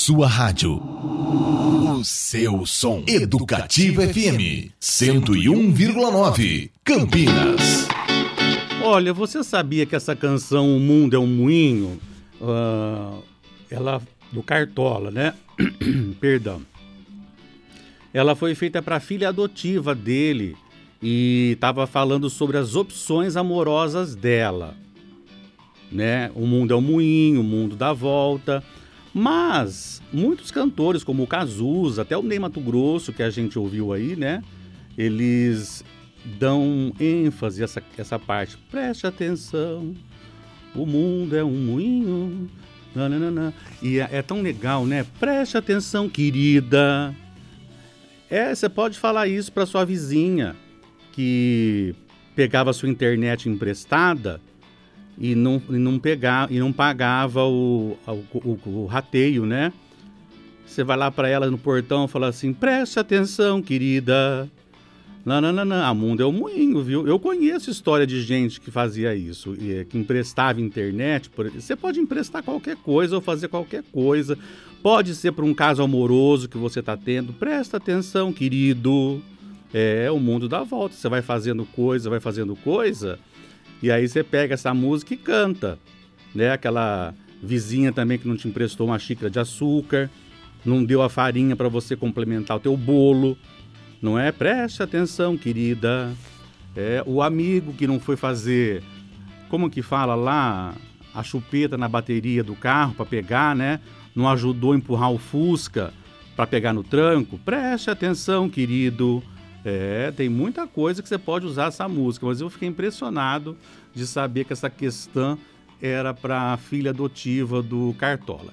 sua rádio. O seu som. Educativa FM 101,9 Campinas. Olha, você sabia que essa canção O Mundo é um Moinho, ela do Cartola, né? Perdão. Ela foi feita para a filha adotiva dele e estava falando sobre as opções amorosas dela, né? O mundo é um moinho, o mundo dá volta. Mas muitos cantores, como o Cazuza, até o Ney Matogrosso, que a gente ouviu aí, né? Eles dão ênfase a essa parte. Preste atenção, o mundo é um moinho. Nananana. E é tão legal, né? Preste atenção, querida. Você pode falar isso para sua vizinha que pegava a sua internet emprestada e não pagava o rateio, né? Você vai lá para ela no portão e fala assim: preste atenção, querida. Não, o mundo é um moinho, viu? Eu conheço história de gente que fazia isso, que emprestava internet. Você pode emprestar qualquer coisa ou fazer qualquer coisa. Pode ser para um caso amoroso que você está tendo. Presta atenção, querido. O mundo dá volta. Você vai fazendo coisa, e aí você pega essa música e canta, né? Aquela vizinha também que não te emprestou uma xícara de açúcar, não deu a farinha para você complementar o teu bolo. Não é? Preste atenção, querida. O amigo que não foi fazer, como que fala lá, a chupeta na bateria do carro para pegar, né? Não ajudou a empurrar o Fusca para pegar no tranco. Preste atenção, querido. Tem muita coisa que você pode usar essa música, mas eu fiquei impressionado de saber que essa questão era para a filha adotiva do Cartola.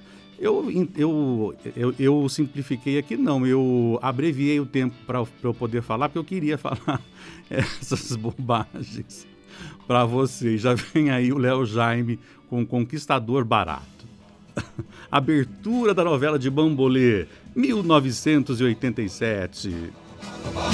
Eu simplifiquei aqui, não. Eu abreviei o tempo para eu poder falar, porque eu queria falar essas bobagens para vocês. Já vem aí o Léo Jaime com Conquistador Barato. Abertura da novela de Bambolê, 1987.